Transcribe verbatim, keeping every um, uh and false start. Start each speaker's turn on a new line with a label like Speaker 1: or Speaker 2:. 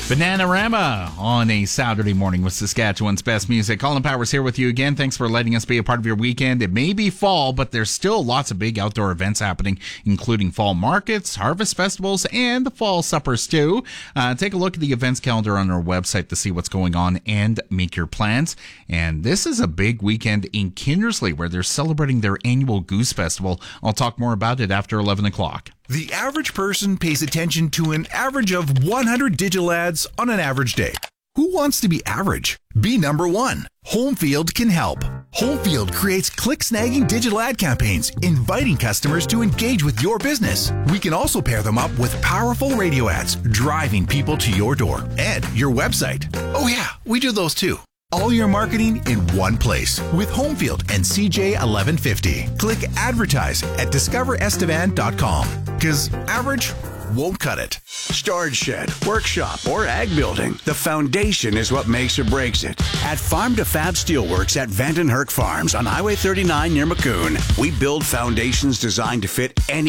Speaker 1: Bananarama on a Saturday morning with Saskatchewan's best music. Colin Powers here with you again. Thanks for letting us be a part of your weekend. It may be fall, but there's still lots of big outdoor events happening, including fall markets, harvest festivals, and the fall suppers too. Uh, take a look at the events calendar on our website to see what's going on and make your plans. And this is a big weekend in Kindersley where they're celebrating their annual Goose Festival. I'll talk more about it after eleven o'clock.
Speaker 2: The average person pays attention to an average of one hundred digital ads on an average day. Who wants to be average? Be number one. Homefield can help. Homefield creates click-snagging digital ad campaigns, inviting customers to engage with your business. We can also pair them up with powerful radio ads, driving people to your door and your website. Oh yeah, we do those too. All your marketing in one place with Homefield and C J eleven fifty. Click advertise at discover estevan dot com because average won't cut it.
Speaker 3: Storage shed, workshop, or ag building. The foundation is what makes or breaks it. At Farm to Fab Steelworks at Vandenherk Farms on Highway thirty-nine near Maccoon, we build foundations designed to fit any